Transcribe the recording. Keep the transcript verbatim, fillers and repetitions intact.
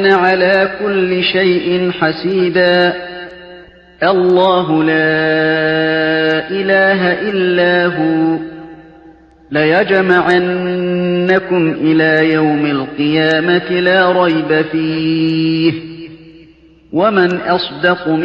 على كل شيء حسيبا. الله لا إله إلا هو ليجمعنكم إلى يوم القيامة لا ريب فيه ومن أصدق